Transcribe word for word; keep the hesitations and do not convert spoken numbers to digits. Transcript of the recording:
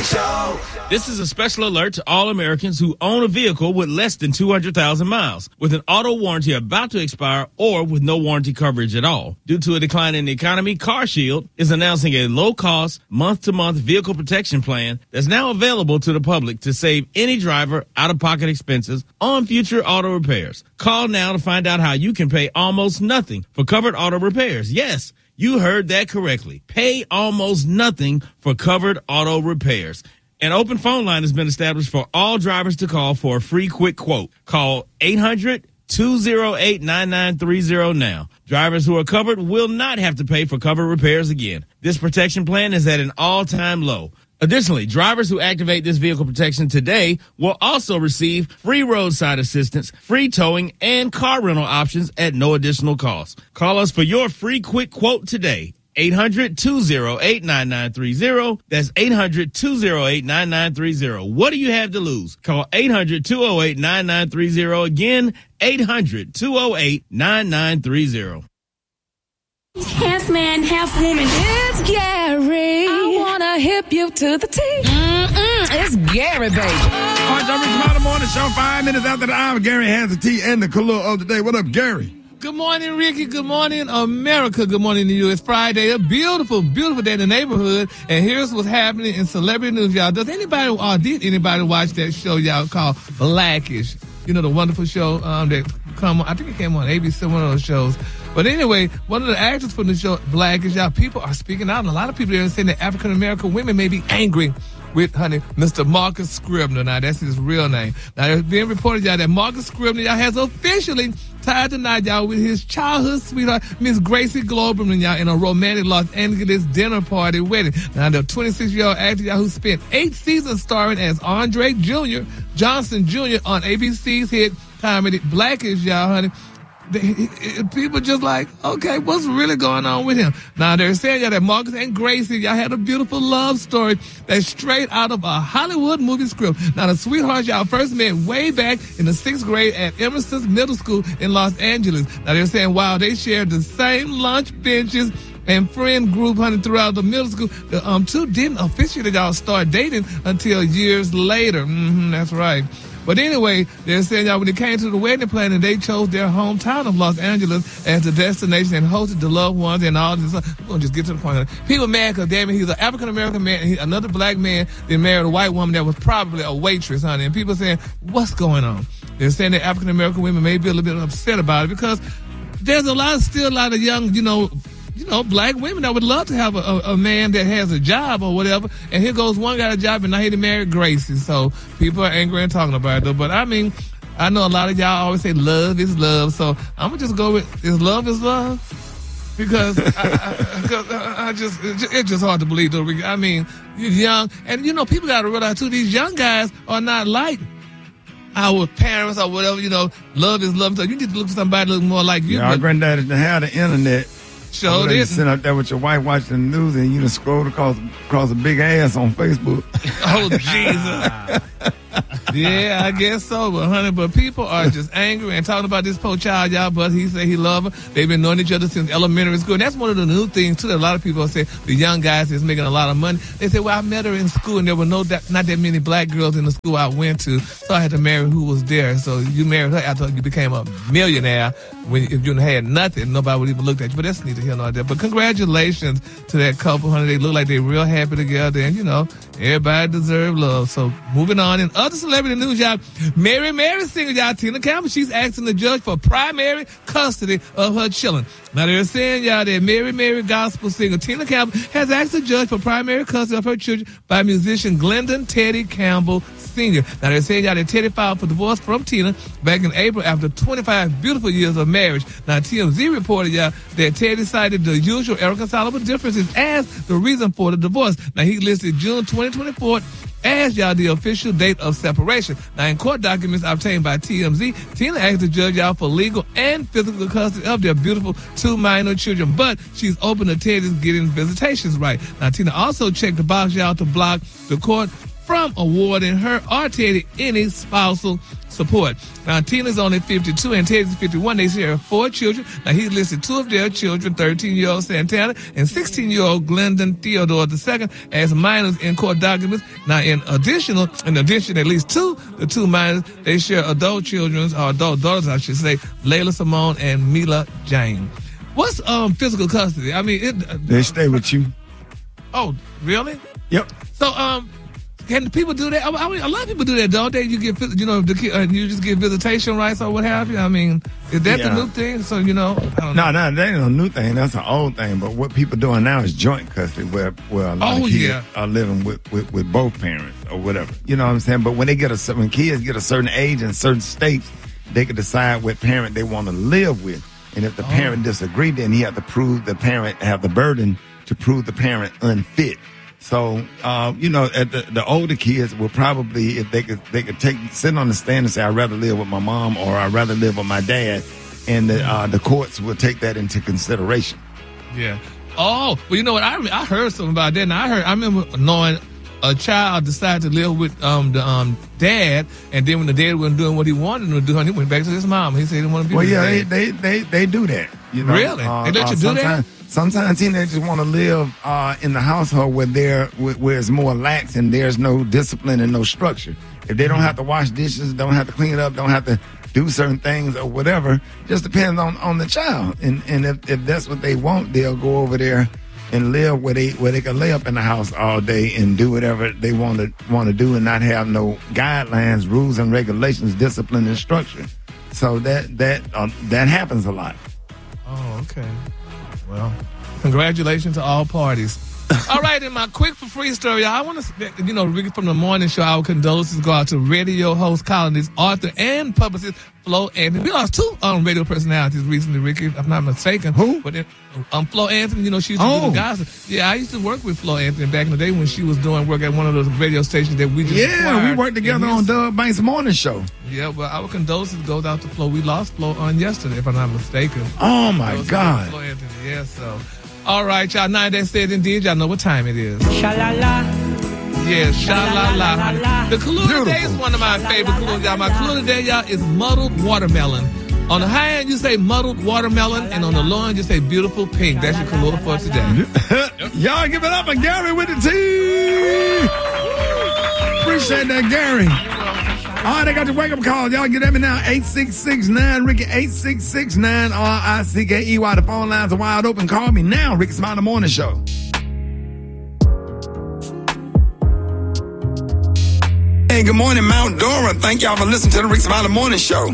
Show. This is a special alert to all Americans who own a vehicle with less than two hundred thousand miles, with an auto warranty about to expire or with no warranty coverage at all. Due to a decline in the economy, CarShield is announcing a low-cost, month-to-month vehicle protection plan that's now available to the public to save any driver out-of-pocket expenses on future auto repairs. Call now to find out how you can pay almost nothing for covered auto repairs. Yes, you heard that correctly. Pay almost nothing for covered auto repairs. An open phone line has been established for all drivers to call for a free quick quote. Call eight hundred, two oh eight, nine nine three oh now. Drivers who are covered will not have to pay for covered repairs again. This protection plan is at an all-time low. Additionally, drivers who activate this vehicle protection today will also receive free roadside assistance, free towing, and car rental options at no additional cost. Call us for your free quick quote today. eight hundred, two oh eight, nine nine three oh. That's eight hundred, two oh eight, nine nine three oh. What do you have to lose? Call eight hundred, two oh eight, nine nine three oh. Again, eight hundred, two oh eight, nine nine three oh. Half man, half woman. It's Gary. I wanna hip you to the T. Mm-mm, it's Gary, baby. All right, y'all, Rich Motta Morning Show. Five minutes after the hour, Gary has the tea and the color of the day. What up, Gary? Good morning, Ricky. Good morning, America. Good morning to you. It's Friday, a beautiful, beautiful day in the neighborhood. And here's what's happening in celebrity news, y'all. Does anybody, or did anybody watch that show, y'all, called Blackish? You know, the wonderful show um, that come on, I think it came on A B C, one of those shows. But anyway, one of the actors from the show, Blackish, y'all, people are speaking out. And a lot of people are saying that African-American women may be angry with, honey, Mister Marcus Scribner. Now, that's his real name. Now, it's being reported, y'all, that Marcus Scribner, y'all, has officially tied tonight, y'all, with his childhood sweetheart, Miss Gracie Globerman, y'all, in a romantic Los Angeles dinner party wedding. Now, the twenty-six-year-old actor, y'all, who spent eight seasons starring as Andre Junior Johnson Junior on A B C's hit comedy Blackish, y'all, honey. People just like, okay, what's really going on with him? Now, they're saying, y'all, that Marcus and Gracie, y'all, had a beautiful love story that's straight out of a Hollywood movie script. Now, the sweethearts, y'all, first met way back in the sixth grade at Emerson's Middle School in Los Angeles. Now, they're saying, wow, they shared the same lunch benches and friend group, honey, throughout the middle school. The um, two didn't officially, y'all, start dating until years later. Mm-hmm, that's right. But anyway, they're saying, y'all, when it came to the wedding planning, they chose their hometown of Los Angeles as the destination and hosted the loved ones and all this. We're going to just get to the point. People mad because, damn it, he's an African-American man, and he, another black man that married a white woman that was probably a waitress, honey. And people saying, what's going on? They're saying that African-American women may be a little bit upset about it because there's a lot, still a lot of young, you know, you know, black women that would love to have a, a, a man that has a job or whatever. And here goes one got a job and now he married Gracie. So people are angry and talking about it though. But I mean, I know a lot of y'all always say love is love. So I'm going to just go with is love is love. Because I, I, cause I, I just, it's just hard to believe though. I mean, you're young. And you know, people got to realize too, these young guys are not like our parents or whatever, you know, love is love. So you need to look for somebody that look more like you. Yeah, our granddaddy didn't have the internet. Sure did. You sit up there with your wife watching the news and you just scroll across, across a big ass on Facebook. Oh, Jesus. Yeah, I guess so, but honey, but people are just angry and talking about this poor child, y'all, but he said he love her. They've been knowing each other since elementary school. And that's one of the new things, too, that a lot of people say the young guys is making a lot of money. They say, well, I met her in school, and there were no that, not that many black girls in the school I went to, so I had to marry who was there. So you married her after you became a millionaire. When if you had nothing, nobody would even look at you. But that's neither here nor there. But congratulations to that couple, honey. They look like they're real happy together, and, you know, everybody deserves love. So moving on. In other celebrity news, y'all, Mary Mary singer, y'all, Tina Campbell, she's asking the judge for primary custody of her children. Now, they're saying, y'all, that Mary Mary gospel singer Tina Campbell has asked the judge for primary custody of her children by musician Glendon Teddy Campbell Senior Now, they're saying, y'all, that Teddy filed for divorce from Tina back in April after twenty-five beautiful years of marriage. Now, T M Z reported, y'all, that Teddy cited the usual irreconcilable differences as the reason for the divorce. Now, he listed June twenty twenty-four as, y'all, the official date of separation. Now, in court documents obtained by T M Z, Tina asked the judge, y'all, for legal and physical custody of their beautiful two minor children, but she's open to Teddy's getting visitations right. Now, Tina also checked the box, y'all, to block the court from awarding her or Teddy any spousal support. Now, Tina's only fifty-two and Teddy's fifty-one. They share four children. Now, he listed two of their children, thirteen-year-old Santana and sixteen-year-old Glendon Theodore the second, as minors in court documents. Now, in additional, in addition, at least two, the two minors, they share adult children, or adult daughters, I should say, Layla Simone and Mila Jane. What's um physical custody? I mean, it, uh, They stay with you. Oh, really? Yep. So, um, can people do that? I mean, a lot of people do that, don't they? You get, you know, the kid, uh, you just get visitation rights or what have you. I mean, is that Yeah. the new thing? So, you know, I don't know. No, no, that ain't a new thing. That's an old thing. But what people doing now is joint custody, where where a lot Oh, of kids yeah. are living with, with, with both parents or whatever. You know what I'm saying? But when they get a cer- when kids get a certain age in certain states, they can decide what parent they want to live with. And if the Oh. parent disagree, then he have to prove the parent have the burden to prove the parent unfit. So, uh, you know, at the, the older kids will probably, if they could, they could take, sit on the stand and say, I'd rather live with my mom or I'd rather live with my dad. And the, uh, the courts will take that into consideration. Yeah. Oh, well, you know what? I I heard something about that. And I heard, I remember knowing a child decided to live with um the um dad, and then when the dad wasn't doing what he wanted him to do, he went back to his mom. He said he didn't want to be Well, with yeah, his they, dad. they, they, they do that. You know? Really? They let you do that? sometimes, Sometimes teenagers want to live uh, in the household where there where, where it's more lax and there's no discipline and no structure. If they don't have to wash dishes, don't have to clean it up, don't have to do certain things or whatever, just depends on, on the child. And and if, if that's what they want, they'll go over there and live where they where they can lay up in the house all day and do whatever they want to want to do and not have no guidelines, rules and regulations, discipline and structure. So that that uh, that happens a lot. Oh, okay. Well, congratulations to all parties. All right, in my quick for free story, I want to, you know, Ricky from the morning show, our condolences go out to radio host, columnist, author, and publicist Flo Anthony. We lost two um, radio personalities recently, Ricky, if I'm not mistaken. Who? But it, um, Flo Anthony, you know, she used to Oh. do the gossip. Yeah, I used to work with Flo Anthony back in the day when she was doing work at one of those radio stations that we just Yeah, acquired. we worked together And on his- Doug Banks' morning show. Yeah, well, our condolences goes out to Flo. We lost Flo on yesterday, if I'm not mistaken. Oh my Those God. Flo Anthony, yeah, so. All right, y'all. Now that said and did, y'all know what time it is. Sha-la-la. Yeah, sha-la-la. Sha-la-la-la-la. The clue today is one of my favorite clues, y'all. My clue today, y'all, is muddled watermelon. On the high end, you say muddled watermelon, and on the low end, you say beautiful pink. That's your clue for today. Y'all give it up for Gary with the T. Appreciate that, Gary. All right, I got your wake-up call. Y'all get at me now. eight six six nine Ricky, eight six six nine R I C K E Y. The phone lines are wide open. Call me now. Ricky Smiley the Morning Show. Hey, good morning, Mount Dora. Thank y'all for listening to the Ricky Smiley Morning Show.